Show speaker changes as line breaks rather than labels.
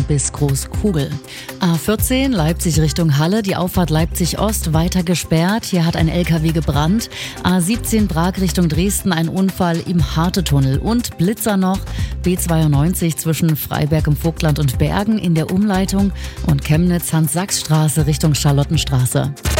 bis Großkugel. A14 Leipzig Richtung Halle, die Auffahrt Leipzig Ost weiter gesperrt. Hier hat ein LKW gebrannt. A17 Prag Richtung Dresden, ein Unfall im Hartetunnel. Und Blitzer noch, B92 zwischen Freiberg im Vogtland und Bergen in der Umleitung und Chemnitz Hans-Sachs-Straße Richtung Charlottenstraße.